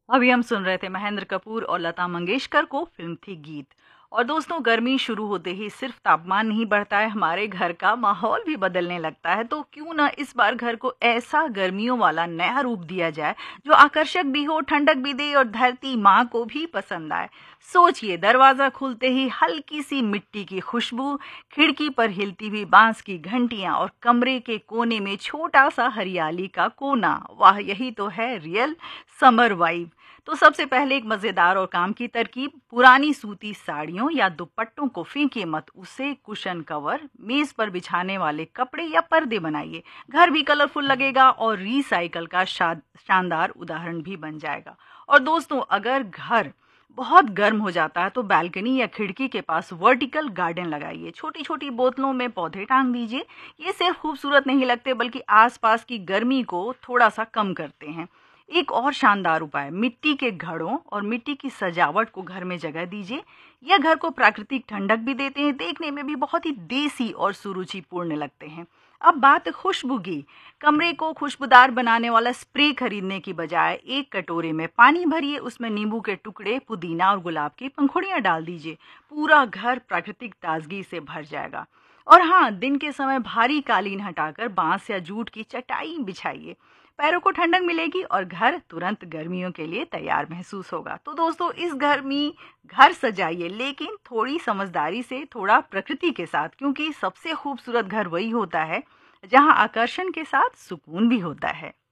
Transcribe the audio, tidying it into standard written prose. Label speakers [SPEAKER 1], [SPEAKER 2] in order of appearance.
[SPEAKER 1] अभी हम सुन रहे थे महेंद्र कपूर और लता मंगेशकर को, फिल्म थी गीत। और दोस्तों, गर्मी शुरू होते ही सिर्फ तापमान नहीं बढ़ता है, हमारे घर का माहौल भी बदलने लगता है। तो क्यों ना इस बार घर को ऐसा गर्मियों वाला नया रूप दिया जाए जो आकर्षक भी हो, ठंडक भी दे और धरती माँ को भी पसंद आए। सोचिए, दरवाजा खुलते ही हल्की सी मिट्टी की खुशबू, खिड़की पर हिलती हुई बांस की घंटियां और कमरे के कोने में छोटा सा हरियाली का कोना। वाह, यही तो है रियल समर वाइब। तो सबसे पहले एक मजेदार और काम की तरकीब, पुरानी सूती साड़ियों या दुपट्टों को फेंकिए मत, उसे कुशन कवर, मेज पर बिछाने वाले कपड़े या पर्दे बनाइए। घर भी कलरफुल लगेगा और रिसाइकल का शानदार उदाहरण भी बन जाएगा। और दोस्तों, अगर घर बहुत गर्म हो जाता है तो बालकनी या खिड़की के पास वर्टिकल गार्डन लगाइए, छोटी छोटी बोतलों में पौधे टांग दीजिए। ये सिर्फ खूबसूरत नहीं लगते बल्कि आसपास की गर्मी को थोड़ा सा कम करते हैं। एक और शानदार उपाय, मिट्टी के घड़ों और मिट्टी की सजावट को घर में जगह दीजिए। यह घर को प्राकृतिक ठंडक भी देते हैं, देखने में भी बहुत ही देसी और सुरुचिपूर्ण लगते हैं। अब बात खुशबू की। कमरे को खुशबूदार बनाने वाला स्प्रे खरीदने की बजाय एक कटोरे में पानी भरिए, उसमें नींबू के टुकड़े, पुदीना और गुलाब की पंखुड़ियां डाल दीजिए। पूरा घर प्राकृतिक ताजगी से भर जाएगा। और हाँ, दिन के समय भारी कालीन हटाकर बांस या जूट की चटाई बिछाइए। पैरों को ठंडक मिलेगी और घर तुरंत गर्मियों के लिए तैयार महसूस होगा। तो दोस्तों, इस गर्मी घर सजाइए, लेकिन थोड़ी समझदारी से, थोड़ा प्रकृति के साथ, क्योंकि सबसे खूबसूरत घर वही होता है जहां आकर्षण के साथ सुकून भी होता है।